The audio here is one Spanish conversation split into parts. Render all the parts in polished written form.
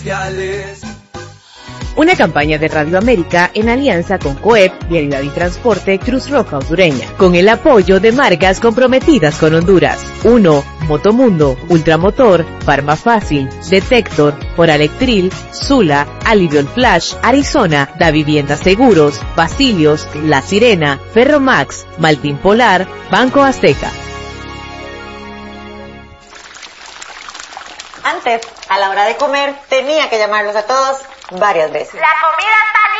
Una campaña de Radio América en alianza con COEP, Vialidad y Transporte, Cruz Roja Hondureña, con el apoyo de marcas comprometidas con Honduras. 1. Motomundo, Ultramotor, Farmafácil, Detector, Foralectril, Sula, Alivion Flash, Arizona, Da Vivienda Seguros, Basilios, La Sirena, Ferromax, Maltín Polar, Banco Azteca. Antes, a la hora de comer, tenía que llamarlos a todos varias veces. ¡La comida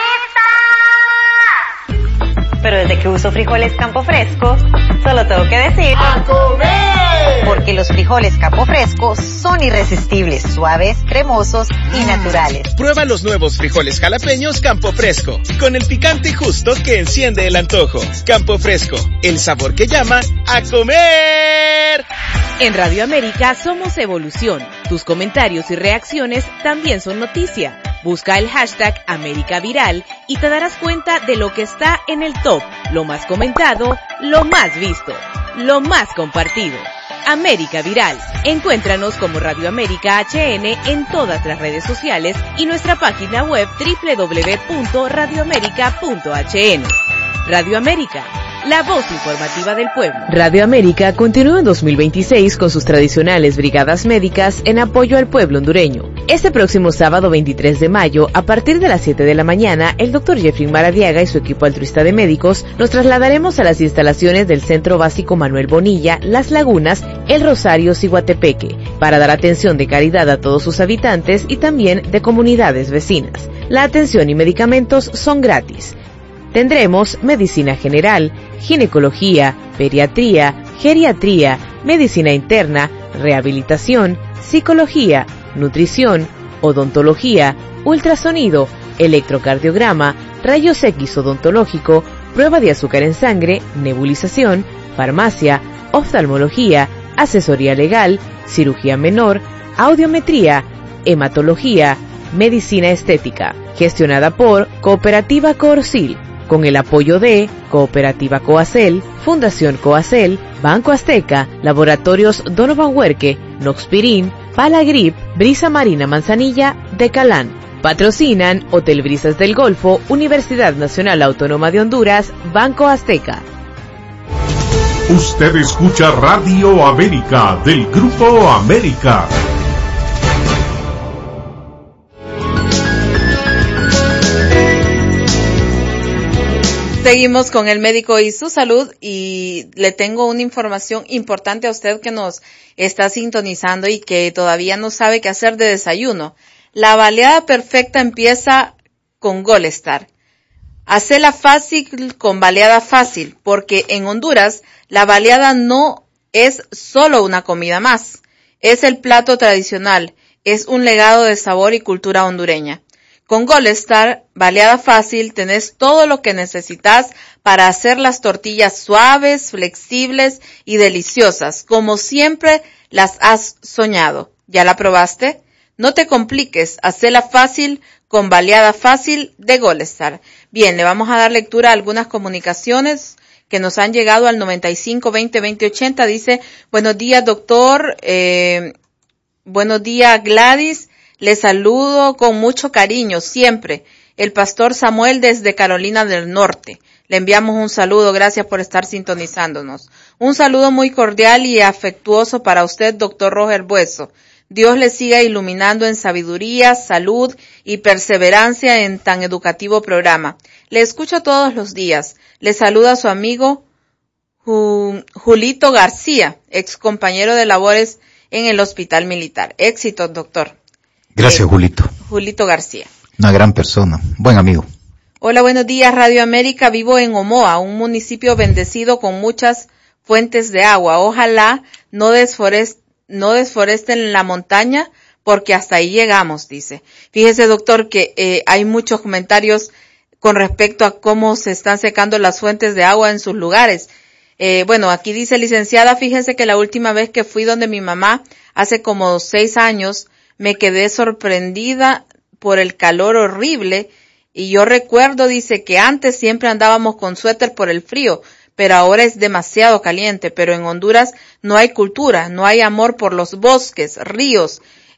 está lista! Pero desde que uso frijoles Campo Fresco, solo tengo que decir ¡a comer! Porque los frijoles Campo Fresco son irresistibles, suaves, cremosos y naturales. Prueba los nuevos frijoles jalapeños Campo Fresco, con el picante justo que enciende el antojo. Campo Fresco, el sabor que llama a comer. En Radio América somos evolución. Tus comentarios y reacciones también son noticia. Busca el hashtag América Viral y te darás cuenta de lo que está en el top, lo más comentado, lo más visto, lo más compartido. América Viral. Encuéntranos como Radio América HN en todas las redes sociales y nuestra página web www.radioamerica.hn. Radio América, la voz informativa del pueblo. Radio América continúa en 2026 con sus tradicionales brigadas médicas en apoyo al pueblo hondureño. Este próximo sábado 23 de mayo, a partir de las 7 de la mañana, el Dr. Jeffrey Maradiaga y su equipo altruista de médicos nos trasladaremos a las instalaciones del Centro Básico Manuel Bonilla, Las Lagunas, El Rosario, Ciguatepeque, para dar atención de calidad a todos sus habitantes y también de comunidades vecinas. La atención y medicamentos son gratis. Tendremos medicina general, ginecología, pediatría, geriatría, medicina interna, rehabilitación, psicología, nutrición, odontología, ultrasonido, electrocardiograma, rayos X odontológico, prueba de azúcar en sangre, nebulización, farmacia, oftalmología, asesoría legal, cirugía menor, audiometría, hematología, medicina estética, gestionada por Cooperativa Corcil, con el apoyo de Cooperativa Coacel, Fundación Coacel, Banco Azteca, Laboratorios Donovan Huerque, Noxpirin, Palagrip, Brisa Marina Manzanilla, Decalán. Patrocinan Hotel Brisas del Golfo, Universidad Nacional Autónoma de Honduras, Banco Azteca. Usted escucha Radio América del Grupo América. Seguimos con el médico y su salud y le tengo una información importante a usted que nos está sintonizando y que todavía no sabe qué hacer de desayuno. La baleada perfecta empieza con Golestar. Hacela fácil con baleada fácil, porque en Honduras la baleada no es solo una comida más, es el plato tradicional, es un legado de sabor y cultura hondureña. Con Golestar, baleada fácil, tenés todo lo que necesitas para hacer las tortillas suaves, flexibles y deliciosas, como siempre las has soñado. ¿Ya la probaste? No te compliques, hacela fácil con baleada fácil de Golestar. Bien, le vamos a dar lectura a algunas comunicaciones que nos han llegado al 95-20-2080. Dice, buenos días, doctor. Buenos días, Gladys. Les saludo con mucho cariño, siempre. El pastor Samuel desde Carolina del Norte. Le enviamos un saludo, gracias por estar sintonizándonos. Un saludo muy cordial y afectuoso para usted, doctor Roger Bueso. Dios le siga iluminando en sabiduría, salud y perseverancia en tan educativo programa. Le escucho todos los días. Le saluda su amigo Julito García, ex compañero de labores en el Hospital Militar. Éxitos, doctor. Gracias, Julito. Julito García. Una gran persona, buen amigo. Hola, buenos días, Radio América. Vivo en Omoa, un municipio bendecido con muchas fuentes de agua. Ojalá no desforesten la montaña, porque hasta ahí llegamos, dice. Fíjese, doctor, que hay muchos comentarios con respecto a cómo se están secando las fuentes de agua en sus lugares. Bueno, aquí dice, licenciada, fíjese que la última vez que fui donde mi mamá, hace como 6 años, me quedé sorprendida por el calor horrible y yo recuerdo, dice, que antes siempre andábamos con suéter por el frío, pero ahora es demasiado caliente. Pero en Honduras no hay cultura, no hay amor por los bosques, ríos,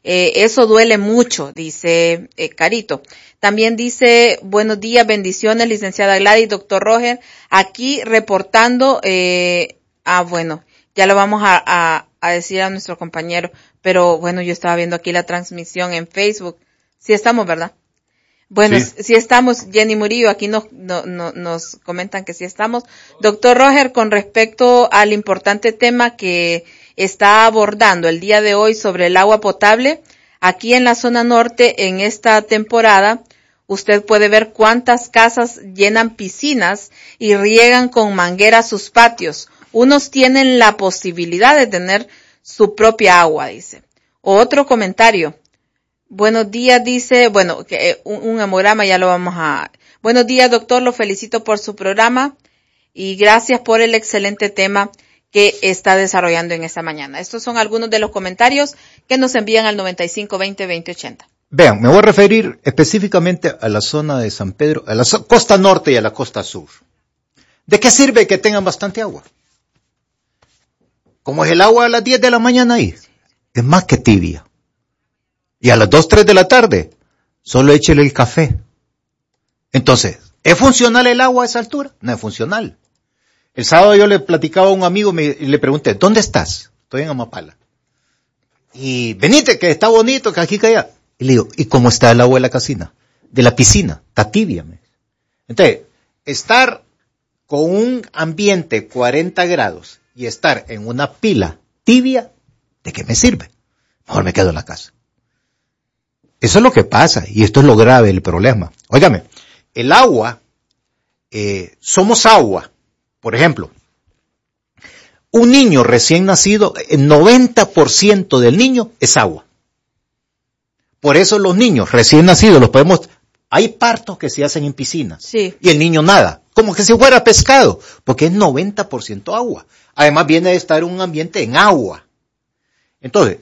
Eso duele mucho, dice Carito. También dice, buenos días, bendiciones, licenciada Gladys, doctor Roger, aquí reportando, bueno, ya lo vamos a decir a nuestro compañero, pero bueno, yo estaba viendo aquí la transmisión en Facebook. Sí estamos, ¿verdad? Bueno, sí estamos, Jenny Murillo, aquí nos comentan que sí estamos. Doctor Roger, con respecto al importante tema que está abordando el día de hoy sobre el agua potable, aquí en la zona norte, en esta temporada, usted puede ver cuántas casas llenan piscinas y riegan con manguera sus patios. Unos tienen la posibilidad de tener su propia agua, dice. Otro comentario. Buenos días, dice, bueno, que un hemograma ya lo vamos a... Buenos días, doctor, lo felicito por su programa y gracias por el excelente tema que está desarrollando en esta mañana. Estos son algunos de los comentarios que nos envían al 9520-2080. Vean, me voy a referir específicamente a la zona de San Pedro, a la costa norte y a la costa sur. ¿De qué sirve que tengan bastante agua? ¿Cómo es el agua a las 10 de la mañana ahí? Es más que tibia. Y a las 2, 3 de la tarde, solo échele el café. Entonces, ¿es funcional el agua a esa altura? No es funcional. El sábado yo le platicaba a un amigo y le pregunté, ¿dónde estás? Estoy en Amapala. Y venite, que está bonito, que aquí, que allá. Y le digo, ¿y cómo está el agua de la casina? De la piscina, está tibia. Entonces, estar con un ambiente 40 grados y estar en una pila tibia, ¿de qué me sirve? Mejor me quedo en la casa. Eso es lo que pasa, y esto es lo grave del problema. Óigame, el agua, somos agua. Por ejemplo, un niño recién nacido, el 90% del niño es agua. Por eso los niños recién nacidos los podemos... Hay partos que se hacen en piscinas. Sí. Y el niño nada, como que si fuera pescado, porque es 90% agua. Además viene de estar en un ambiente en agua. Entonces,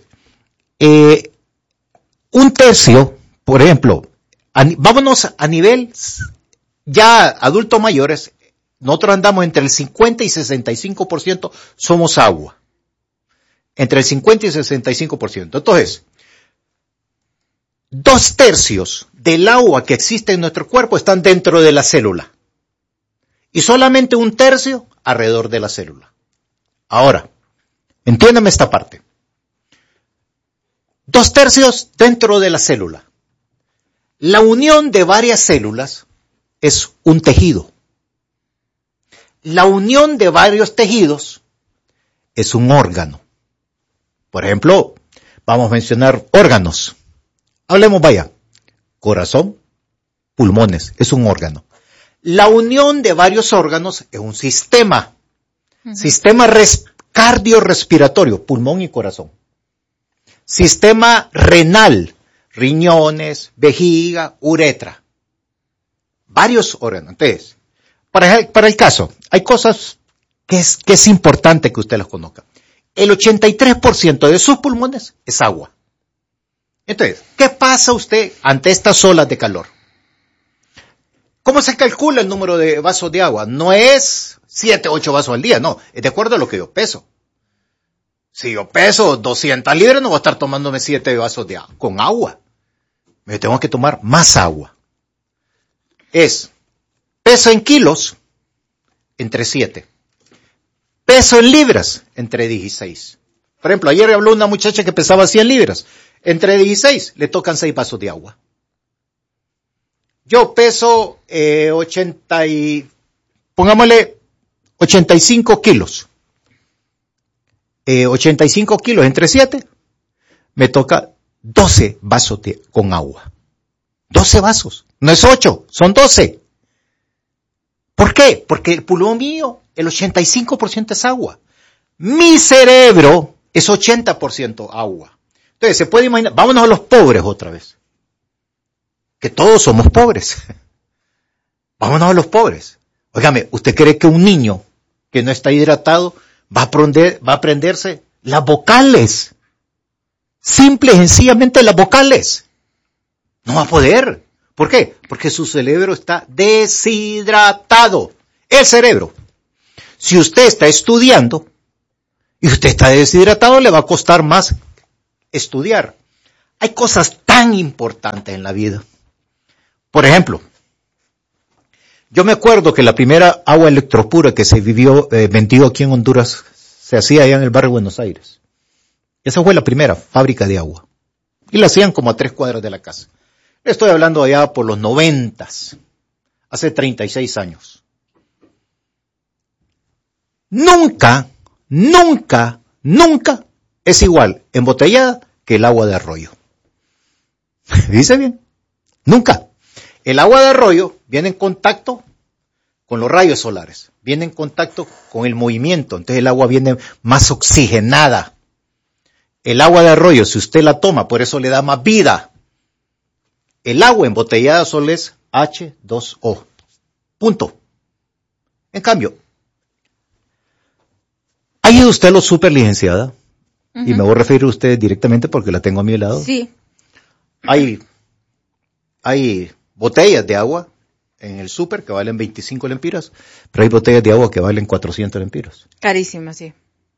un tercio, por ejemplo, vámonos a nivel ya adultos mayores, nosotros andamos entre el 50 y 65% somos agua. Entre el 50 y el 65%. Entonces, 2/3 del agua que existe en nuestro cuerpo están dentro de la célula. Y solamente 1/3 alrededor de la célula. Ahora, entiéndame esta parte. 2/3 dentro de la célula. La unión de varias células es un tejido. La unión de varios tejidos es un órgano. Por ejemplo, vamos a mencionar órganos. Hablemos, vaya, corazón, pulmones, es un órgano. La unión de varios órganos es un sistema. Sistema cardiorrespiratorio, pulmón y corazón. Sistema renal, riñones, vejiga, uretra. Varios órganos. Entonces, para el caso, hay cosas que es importante que usted las conozca. El 83% de sus pulmones es agua. Entonces, ¿qué pasa usted ante estas olas de calor? ¿Cómo se calcula el número de vasos de agua? No es 7, 8 vasos al día, no, es de acuerdo a lo que yo peso. Si yo peso 200 libras, no voy a estar tomándome 7 vasos de agua con agua. Me tengo que tomar más agua. Peso en kilos, entre 7. Peso en libras, entre 16. Por ejemplo, ayer habló una muchacha que pesaba 100 libras. Entre 16 le tocan 6 vasos de agua. Yo peso 85 kilos. 85 kilos entre 7, me toca 12 vasos con agua. 12 vasos. No es 8, son 12. ¿Por qué? Porque el pulmón mío, el 85% es agua. Mi cerebro es 80% agua. Entonces, se puede imaginar, vámonos a los pobres otra vez. Que todos somos pobres. Vámonos a los pobres. Óigame, ¿usted cree que un niño que no está hidratado va a aprenderse las vocales? Simple y sencillamente las vocales. No va a poder. ¿Por qué? Porque su cerebro está deshidratado. El cerebro. Si usted está estudiando y usted está deshidratado, le va a costar más estudiar. Hay cosas tan importantes en la vida. Por ejemplo, yo me acuerdo que la primera agua electropura que se vendió aquí en Honduras se hacía allá en el barrio de Buenos Aires. Esa fue la primera fábrica de agua. Y la hacían como a 3 cuadras de la casa. Estoy hablando allá por los 90s, hace 36 años. Nunca es igual embotellada que el agua de arroyo. Dice bien, nunca. El agua de arroyo viene en contacto con los rayos solares, viene en contacto con el movimiento, entonces el agua viene más oxigenada. El agua de arroyo, si usted la toma, por eso le da más vida. El agua embotellada solo es H2O. Punto. En cambio, ¿ha ido usted a lo súper, licenciada? Uh-huh. Y me voy a referir a usted directamente porque la tengo a mi lado. Sí. Hay botellas de agua en el súper que valen 25 lempiras, pero hay botellas de agua que valen 400 lempiras. Carísimas, sí.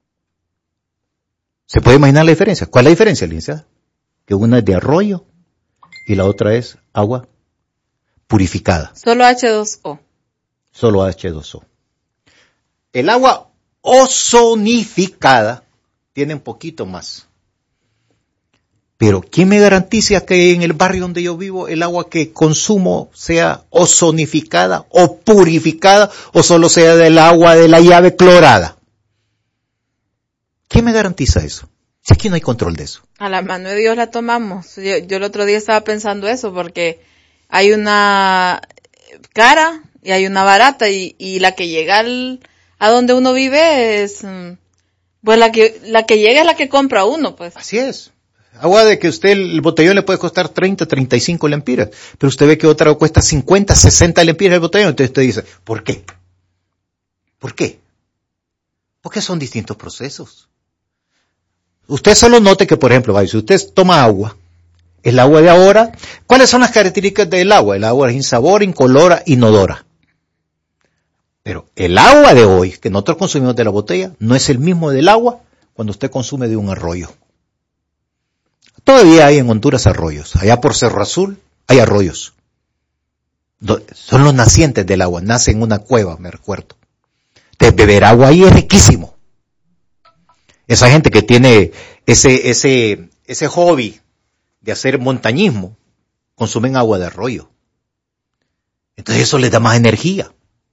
¿Se puede imaginar la diferencia? ¿Cuál es la diferencia, licenciada? Que una es de arroyo y la otra es agua purificada. Solo H2O. Solo H2O. El agua ozonificada tiene un poquito más. Pero ¿quién me garantiza que en el barrio donde yo vivo el agua que consumo sea ozonificada o purificada o solo sea del agua de la llave clorada? ¿Quién me garantiza eso? Si aquí no hay control de eso. A la mano de Dios la tomamos. Yo el otro día estaba pensando eso porque hay una cara y hay una barata y la que llega a donde uno vive es, pues la que llega es la que compra uno, pues. Así es. Agua de que usted el botellón le puede costar 30, 35 lempiras, pero usted ve que otra cuesta 50, 60 lempiras el botellón, entonces usted dice, ¿por qué? ¿Por qué? Porque son distintos procesos. Usted solo note que, por ejemplo, si usted toma agua, el agua de ahora, ¿cuáles son las características del agua? El agua es insabora, incolora, inodora. Pero el agua de hoy, que nosotros consumimos de la botella, no es el mismo del agua cuando usted consume de un arroyo. Todavía hay en Honduras arroyos. Allá por Cerro Azul hay arroyos. Son los nacientes del agua, nacen en una cueva, me recuerdo. Entonces, beber agua ahí es riquísimo. Esa gente que tiene ese hobby de hacer montañismo, consumen agua de arroyo. Entonces eso les da más energía.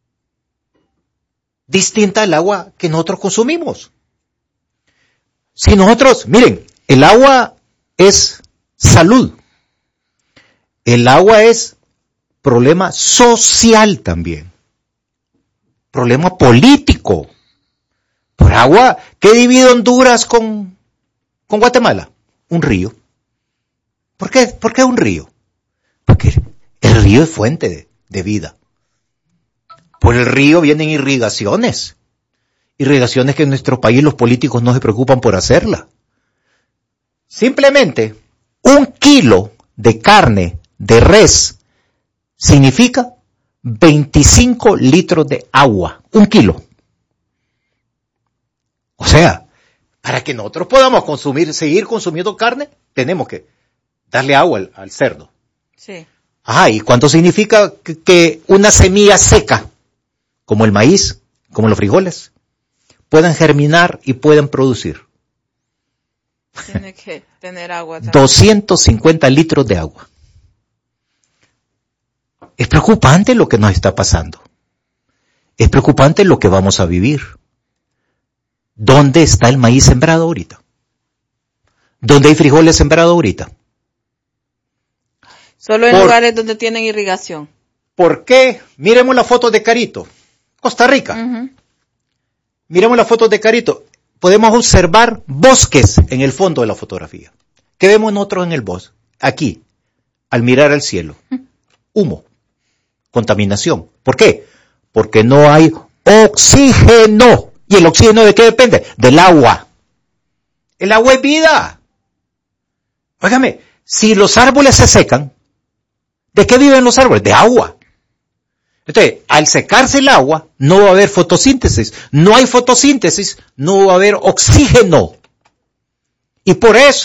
Distinta al agua que nosotros consumimos. Si nosotros, miren, el agua es salud. El agua es problema social también. Problema político. Por agua, ¿qué divide Honduras con Guatemala? Un río. ¿Por qué? ¿Por qué un río? Porque el río es fuente de vida. Por el río vienen irrigaciones. Irrigaciones que en nuestro país los políticos no se preocupan por hacerla. Simplemente, 1 kilo de carne de res significa 25 litros de agua. 1 kilo. O sea, para que nosotros podamos seguir consumiendo carne, tenemos que darle agua al cerdo. Sí. ¿Y cuánto significa que una semilla seca, como el maíz, como los frijoles, puedan germinar y puedan producir? Tiene que tener agua también. 250 litros de agua. Es preocupante lo que nos está pasando. Es preocupante lo que vamos a vivir. ¿Dónde está el maíz sembrado ahorita? ¿Dónde hay frijoles sembrados ahorita? Solo en lugares donde tienen irrigación. ¿Por qué? Miremos la foto de Carito, Costa Rica. Uh-huh. Miremos la foto de Carito. Podemos observar bosques en el fondo de la fotografía. ¿Qué vemos nosotros en el bosque? Aquí, al mirar al cielo. Humo, contaminación. ¿Por qué? Porque no hay oxígeno. ¿Y el oxígeno de qué depende? Del agua. El agua es vida. Óigame, si los árboles se secan, ¿de qué viven los árboles? De agua. Entonces, al secarse el agua, no va a haber fotosíntesis. No hay fotosíntesis, no va a haber oxígeno. Y por eso,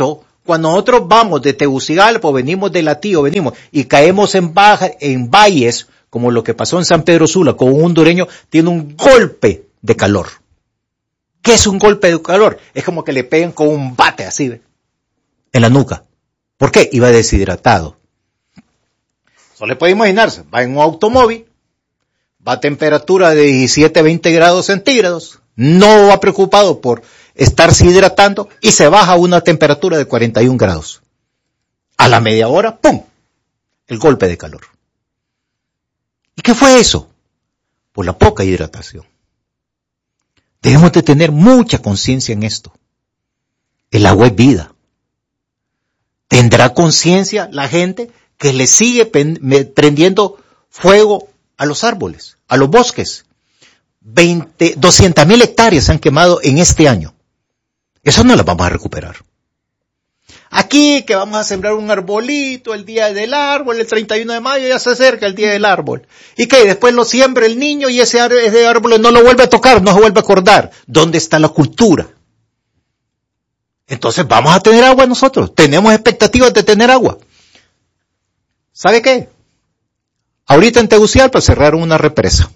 Cuando nosotros vamos de Tegucigalpa, venimos de Latío, y caemos en valles, como lo que pasó en San Pedro Sula, con un hondureño, tiene un golpe de calor. ¿Qué es un golpe de calor? Es como que le peguen con un bate así, ¿ve? En la nuca. ¿Por qué? Iba deshidratado. Solo le puede imaginarse, va en un automóvil, va a temperatura de 17, 20 grados centígrados, no va preocupado por estarse hidratando y se baja a una temperatura de 41 grados. A la media hora, ¡pum!, el golpe de calor. ¿Y qué fue eso? Por la poca hidratación. Debemos de tener mucha conciencia en esto. El agua es vida. ¿Tendrá conciencia la gente que le sigue prendiendo fuego a los árboles, a los bosques? 200,000 hectáreas se han quemado en este año. Eso no las vamos a recuperar. Aquí que vamos a sembrar un arbolito el día del árbol, el 31 de mayo ya se acerca el día del árbol. Y que después lo siembra el niño y ese árbol no lo vuelve a tocar, no se vuelve a acordar. ¿Dónde está la cultura? Entonces vamos a tener agua nosotros. Tenemos expectativas de tener agua. ¿Sabe qué? Ahorita en Tegucigalpa cerraron una represa.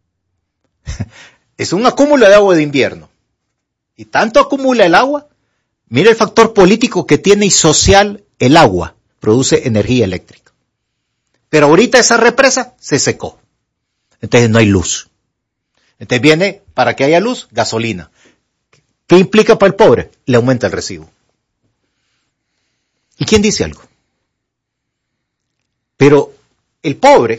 Es un acúmulo de agua de invierno. Y tanto acumula el agua. Mira el factor político que tiene y social el agua. Produce energía eléctrica. Pero ahorita esa represa se secó. Entonces no hay luz. Entonces viene, para que haya luz, gasolina. ¿Qué implica para el pobre? Le aumenta el recibo. ¿Y quién dice algo? Pero el pobre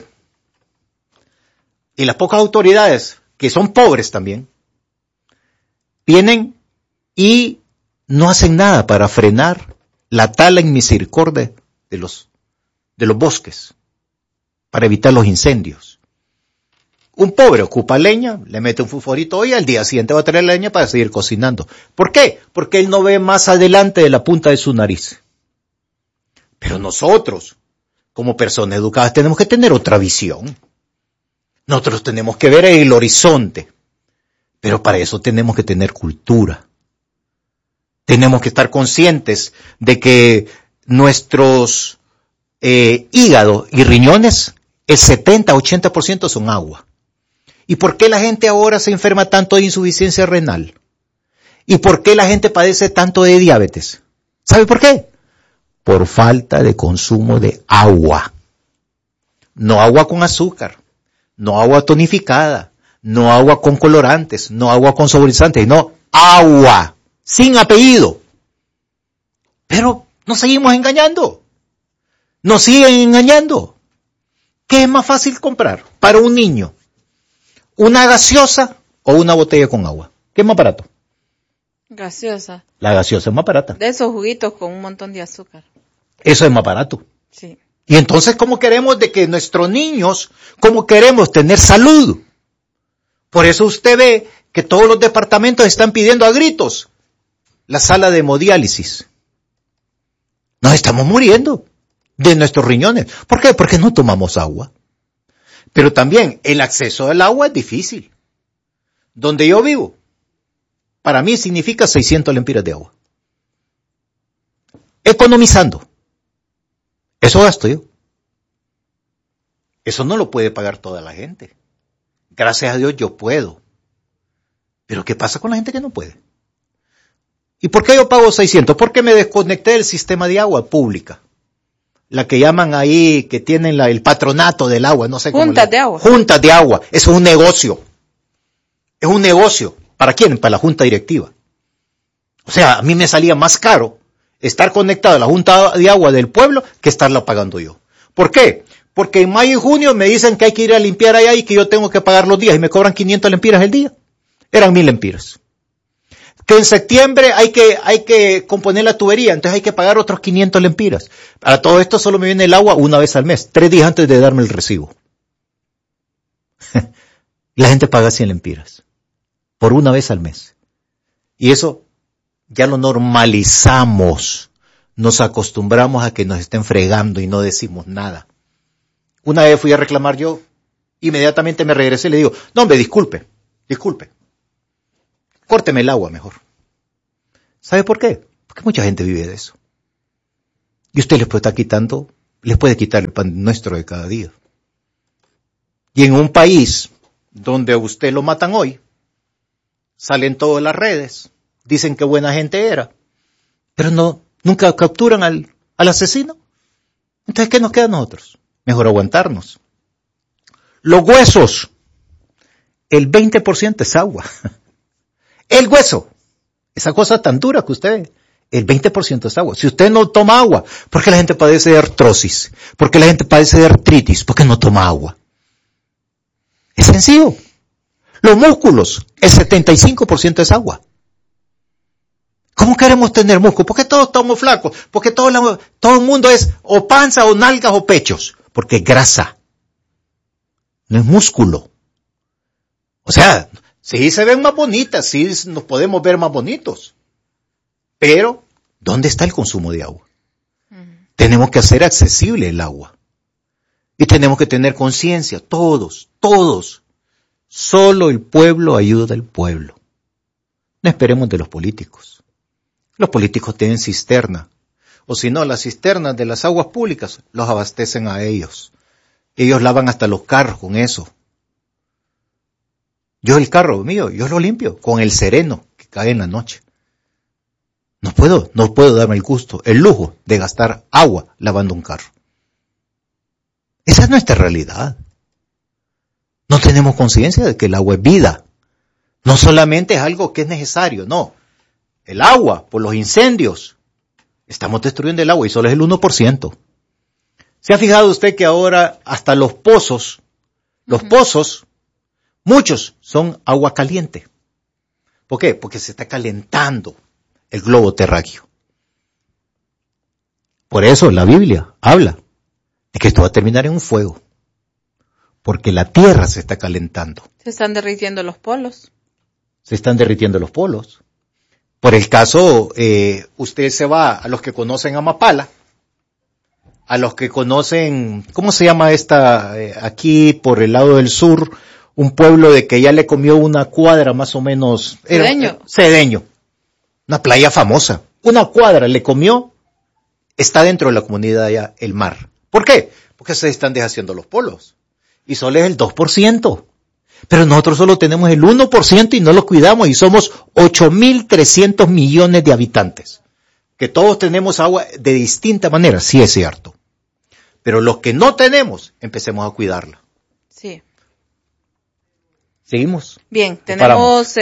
y las pocas autoridades que son pobres también, vienen y no hacen nada para frenar la tala en misericordia de los bosques, para evitar los incendios. Un pobre ocupa leña, le mete un fosforito hoy, al día siguiente va a traer leña para seguir cocinando. ¿Por qué? Porque él no ve más adelante de la punta de su nariz. Pero nosotros, como personas educadas, tenemos que tener otra visión. Nosotros tenemos que ver el horizonte. Pero para eso tenemos que tener cultura. Tenemos que estar conscientes de que nuestros hígado y riñones, el 70-80% son agua. ¿Y por qué la gente ahora se enferma tanto de insuficiencia renal? ¿Y por qué la gente padece tanto de diabetes? ¿Sabe por qué? Por falta de consumo de agua. No agua con azúcar, no agua tonificada, no agua con colorantes, no agua con saborizantes, no, agua, sin apellido. Pero nos seguimos engañando. Nos siguen engañando. ¿Qué es más fácil comprar para un niño? ¿Una gaseosa o una botella con agua? ¿Qué es más barato? Gaseosa. La gaseosa es más barata. De esos juguitos con un montón de azúcar. Eso es más barato. Sí. Y entonces, ¿cómo queremos de que nuestros niños, cómo queremos tener salud? Por eso usted ve que todos los departamentos están pidiendo a gritos la sala de hemodiálisis. Nos estamos muriendo de nuestros riñones. ¿Por qué? Porque no tomamos agua. Pero también el acceso al agua es difícil. Donde yo vivo, para mí significa 600 lempiras de agua. Economizando. Eso gasto yo. Eso no lo puede pagar toda la gente. Gracias a Dios yo puedo. Pero ¿qué pasa con la gente que no puede? ¿Y por qué yo pago 600? Porque me desconecté del sistema de agua pública. La que llaman ahí, que tienen el patronato del agua, no sé cómo. Juntas de agua. Juntas de agua. Eso es un negocio. Es un negocio. ¿Para quién? Para la junta directiva. O sea, a mí me salía más caro estar conectado a la junta de agua del pueblo que estarla pagando yo. ¿Por qué? Porque en mayo y junio me dicen que hay que ir a limpiar allá y que yo tengo que pagar los días y me cobran 500 lempiras el día. Eran 1000 lempiras. Que en septiembre hay que componer la tubería, entonces hay que pagar otros 500 lempiras. Para todo esto solo me viene el agua una vez al mes, 3 días antes de darme el recibo. La gente paga 100 lempiras por una vez al mes. Y eso ya lo normalizamos. Nos acostumbramos a que nos estén fregando y no decimos nada. Una vez fui a reclamar yo, inmediatamente me regresé y le digo, no hombre, disculpe. Córteme el agua mejor. ¿Sabe por qué? Porque mucha gente vive de eso. Y usted les puede quitar el pan nuestro de cada día. Y en un país donde a usted lo matan hoy, salen todas las redes, dicen que buena gente era, pero nunca capturan al asesino. Entonces, ¿qué nos queda a nosotros? Mejor aguantarnos. Los huesos, el 20% es agua. El hueso, esa cosa tan dura que usted ve, el 20% es agua. Si usted no toma agua, ¿por qué la gente padece de artrosis? ¿Por qué la gente padece de artritis? ¿Por qué no toma agua? Es sencillo. Los músculos, el 75% es agua. ¿Cómo queremos tener músculo? ¿Por qué todos estamos flacos? Porque todo el mundo es o panza o nalgas o pechos. Porque es grasa. No es músculo. O sea, sí se ven más bonitas, sí nos podemos ver más bonitos. Pero, ¿dónde está el consumo de agua? Tenemos que hacer accesible el agua. Y tenemos que tener conciencia, todos. Solo el pueblo ayuda al pueblo. No esperemos de los políticos. Los políticos tienen cisterna. O si no, las cisternas de las aguas públicas los abastecen a ellos. Ellos lavan hasta los carros con eso. Yo el carro mío, yo lo limpio con el sereno que cae en la noche. No puedo darme el lujo de gastar agua lavando un carro. Esa es nuestra realidad. No tenemos conciencia de que el agua es vida. No solamente es algo que es necesario, no. El agua, por los incendios, estamos destruyendo el agua y solo es el 1%. ¿Se ha fijado usted que ahora hasta los pozos, muchos son agua caliente? ¿Por qué? Porque se está calentando el globo terráqueo. Por eso la Biblia habla de que esto va a terminar en un fuego. Porque la tierra se está calentando. Se están derritiendo los polos. Por el caso, usted se va a los que conocen Amapala, a los que conocen, ¿cómo se llama aquí por el lado del sur, un pueblo de que ya le comió una cuadra más o menos? Cedeño. Una playa famosa. Una cuadra le comió, está dentro de la comunidad allá, el mar. ¿Por qué? Porque se están deshaciendo los polos. Y solo es el 2%. Pero nosotros solo tenemos el 1% y no lo cuidamos y somos 8.300 millones de habitantes. Que todos tenemos agua de distinta manera, sí es cierto. Pero los que no tenemos, empecemos a cuidarla. Sí. ¿Seguimos? Bien, tenemos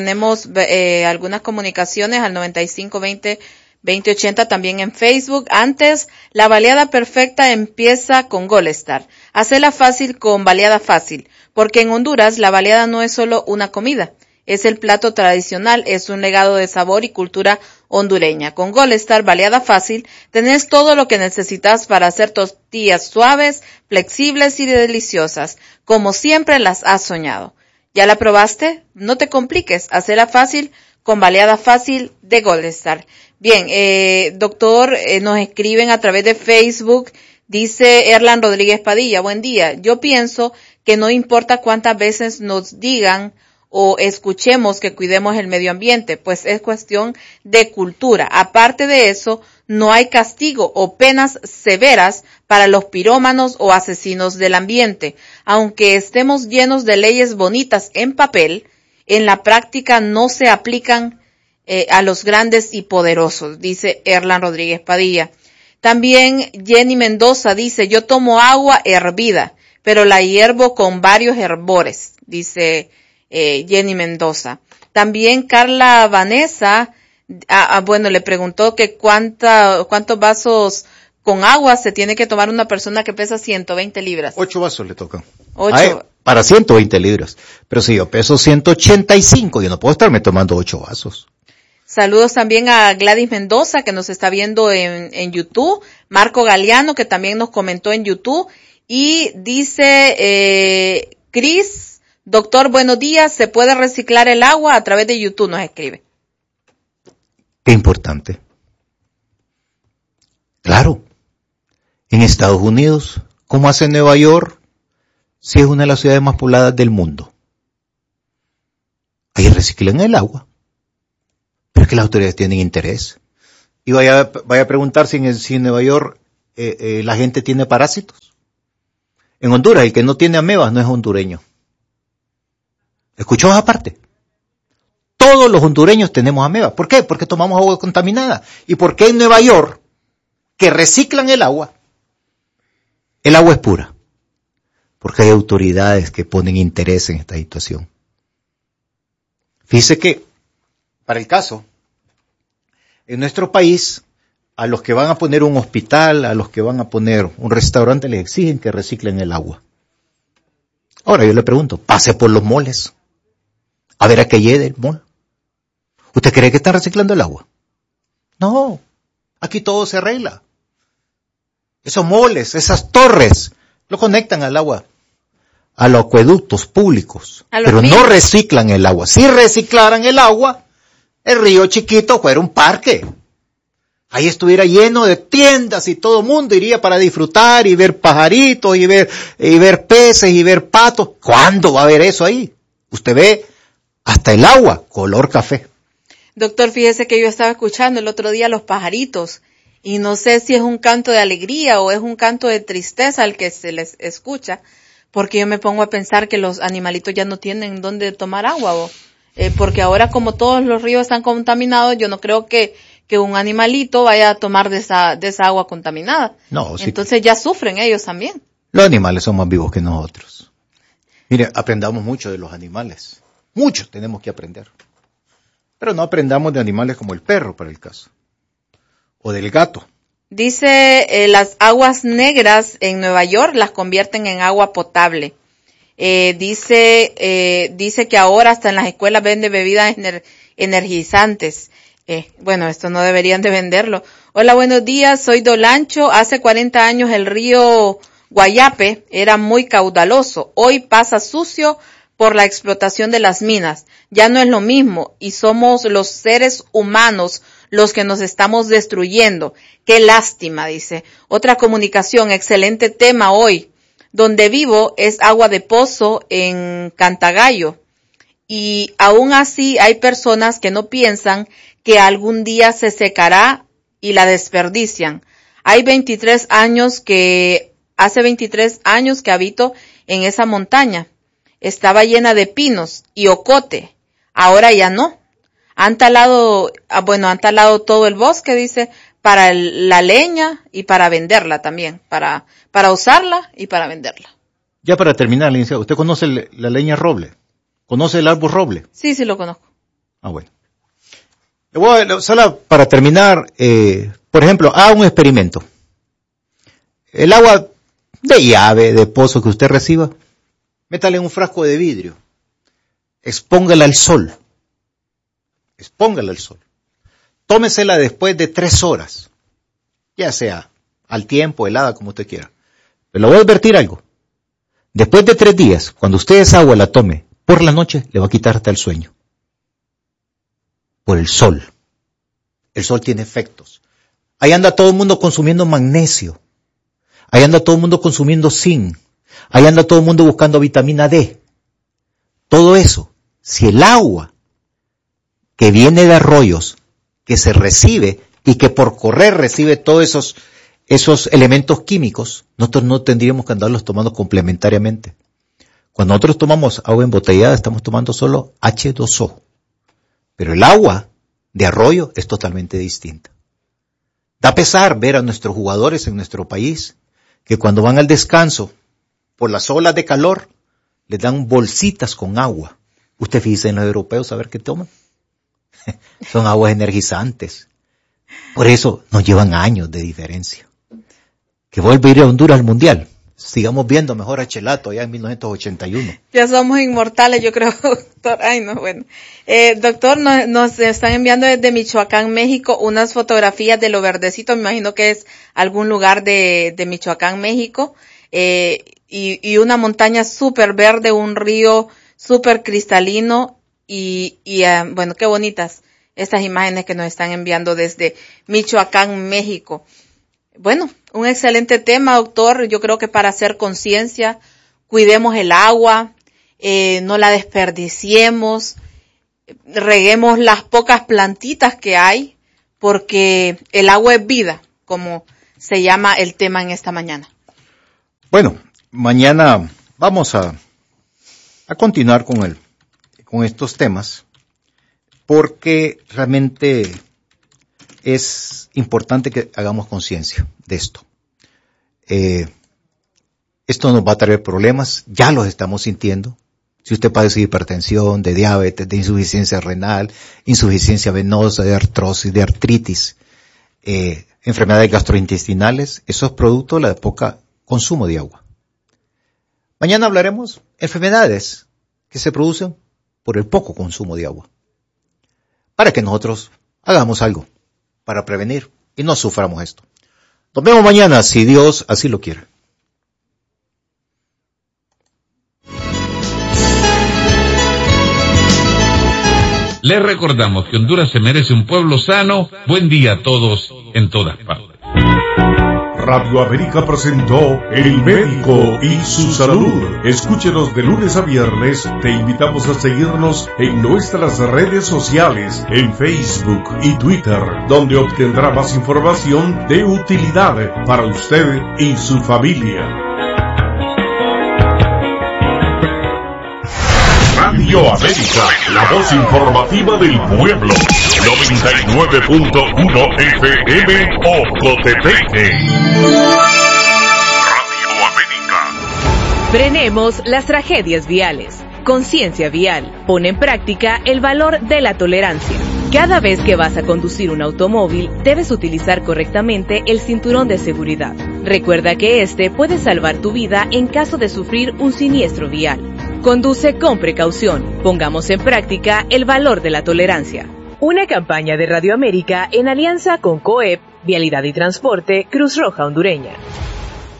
algunas comunicaciones al 9520-2080 también en Facebook. Antes, la baleada perfecta empieza con Golestar. Hacela fácil con baleada fácil, porque en Honduras la baleada no es solo una comida, es el plato tradicional, es un legado de sabor y cultura hondureña. Con Golestar baleada fácil, tenés todo lo que necesitas para hacer tortillas suaves, flexibles y deliciosas, como siempre las has soñado. ¿Ya la probaste? No te compliques, hacela fácil con baleada fácil de Golestar. Bien, doctor, nos escriben a través de Facebook, dice Erlan Rodríguez Padilla, buen día. Yo pienso que no importa cuántas veces nos digan o escuchemos que cuidemos el medio ambiente, pues es cuestión de cultura. Aparte de eso, no hay castigo o penas severas para los pirómanos o asesinos del ambiente. Aunque estemos llenos de leyes bonitas en papel, en la práctica no se aplican a los grandes y poderosos, dice Erlan Rodríguez Padilla. También Jenny Mendoza dice, yo tomo agua hervida, pero la hiervo con varios herbores, dice Jenny Mendoza. También Carla Vanessa, le preguntó que cuántos vasos con agua se tiene que tomar una persona que pesa 120 libras. 8 vasos le tocan. 8. Para 120 libras. Pero si yo peso 185, yo no puedo estarme tomando 8 vasos. Saludos también a Gladys Mendoza, que nos está viendo en YouTube. Marco Galeano, que también nos comentó en YouTube. Y dice Cris, doctor, buenos días, ¿se puede reciclar el agua? A través de YouTube nos escribe. Qué importante. Claro. En Estados Unidos, ¿cómo hace Nueva York? Si es una de las ciudades más pobladas del mundo. Ahí reciclan el agua. Pero es que las autoridades tienen interés. Y vaya a preguntar si en Nueva York la gente tiene parásitos. En Honduras, el que no tiene amebas no es hondureño. ¿Escuchó esa parte? Todos los hondureños tenemos amebas. ¿Por qué? Porque tomamos agua contaminada. ¿Y por qué en Nueva York, que reciclan el agua es pura? Porque hay autoridades que ponen interés en esta situación. Fíjese que, para el caso, en nuestro país, a los que van a poner un hospital, a los que van a poner un restaurante, les exigen que reciclen el agua. Ahora yo le pregunto, pase por los moles, a ver a qué llegue el mall. ¿Usted cree que están reciclando el agua? No, aquí todo se arregla. Esos moles, esas torres, lo conectan al agua, a los acueductos públicos, pero no reciclan el agua. Si reciclaran el agua, el río Chiquito fuera un parque. Ahí estuviera lleno de tiendas y todo el mundo iría para disfrutar y ver pajaritos y ver peces y ver patos. ¿Cuándo va a haber eso ahí? Usted ve hasta el agua, color café. Doctor, fíjese que yo estaba escuchando el otro día los pajaritos y no sé si es un canto de alegría o es un canto de tristeza el que se les escucha, porque yo me pongo a pensar que los animalitos ya no tienen dónde tomar agua, porque ahora como todos los ríos están contaminados, yo no creo que un animalito vaya a tomar de esa agua contaminada. No, sí. Entonces ya sufren ellos también. Los animales son más vivos que nosotros. Mire, aprendamos mucho de los animales. Mucho tenemos que aprender. Pero no aprendamos de animales como el perro, para el caso. O del gato. Dice, las aguas negras en Nueva York las convierten en agua potable. Dice que ahora hasta en las escuelas venden bebidas energizantes. Bueno, esto no deberían de venderlo. Hola, buenos días, soy Dolancho. Hace 40 años el río Guayape era muy caudaloso. Hoy pasa sucio por la explotación de las minas. Ya no es lo mismo y somos los seres humanos los que nos estamos destruyendo. Qué lástima, dice. Otra comunicación, excelente tema hoy. Donde vivo es agua de pozo en Cantagallo. Y aún así hay personas que no piensan que algún día se secará y la desperdician. Hace 23 años que habito en esa montaña. Estaba llena de pinos y ocote. Ahora ya no. Han talado todo el bosque, dice, para la leña y para venderla también, para usarla y para venderla. Ya para terminar, licenciado, ¿usted conoce la leña roble? ¿Conoce el árbol roble? Sí, lo conozco. Ah, bueno. Solo para terminar, por ejemplo, haga un experimento. El agua de llave, de pozo que usted reciba, métale en un frasco de vidrio. Expóngala al sol. Tómesela después de 3 horas. Ya sea al tiempo, helada, como usted quiera. Pero le voy a advertir algo. Después de 3 días, cuando usted esa agua la tome por la noche, le va a quitar hasta el sueño. Por el sol. El sol tiene efectos. Ahí anda todo el mundo consumiendo magnesio. Ahí anda todo el mundo consumiendo zinc. Ahí anda todo el mundo buscando vitamina D. Todo eso, si el agua que viene de arroyos, que se recibe y que por correr recibe todos esos elementos químicos, nosotros no tendríamos que andarlos tomando complementariamente. Cuando nosotros tomamos agua embotellada, estamos tomando solo H2O. Pero el agua de arroyo es totalmente distinta. Da pesar ver a nuestros jugadores en nuestro país que cuando van al descanso, por las olas de calor, les dan bolsitas con agua. Usted fíjese en los europeos a ver qué toman. Son aguas energizantes. Por eso nos llevan años de diferencia. Que vuelva a ir a Honduras al Mundial. Sigamos viendo mejor a Chelato allá en 1981. Ya somos inmortales, yo creo, doctor. Ay, no, bueno. Doctor, nos están enviando desde Michoacán, México, unas fotografías de lo verdecito. Me imagino que es algún lugar de Michoacán, México. Y una montaña súper verde, un río súper cristalino. Bueno, qué bonitas estas imágenes que nos están enviando desde Michoacán, México. Bueno, un excelente tema, doctor. Yo creo que para hacer conciencia, cuidemos el agua, no la desperdiciemos, reguemos las pocas plantitas que hay, porque el agua es vida, como se llama el tema en esta mañana. Bueno, mañana vamos a continuar con estos temas, porque realmente es importante que hagamos conciencia de esto. Esto nos va a traer problemas, ya los estamos sintiendo. Si usted padece de hipertensión, de diabetes, de insuficiencia renal, insuficiencia venosa, de artrosis, de artritis, enfermedades gastrointestinales, eso es producto de poco consumo de agua. Mañana hablaremos de enfermedades que se producen por el poco consumo de agua, para que nosotros hagamos algo para prevenir y no suframos esto. Nos vemos mañana, si Dios así lo quiere. Les recordamos que Honduras se merece un pueblo sano. Buen día a todos en todas partes. Radio América presentó El Médico y su Salud. Escúchenos de lunes a viernes. Te invitamos a seguirnos en nuestras redes sociales, en Facebook y Twitter, donde obtendrá más información de utilidad para usted y su familia. Radio América, la voz informativa del pueblo. 99.1 FM Ocotepeque. Radio América. Frenemos las tragedias viales. Conciencia vial. Pone en práctica el valor de la tolerancia. Cada vez que vas a conducir un automóvil, debes utilizar correctamente el cinturón de seguridad. Recuerda que este puede salvar tu vida en caso de sufrir un siniestro vial. Conduce con precaución. Pongamos en práctica el valor de la tolerancia. Una campaña de Radio América en alianza con COEP, Vialidad y Transporte, Cruz Roja Hondureña.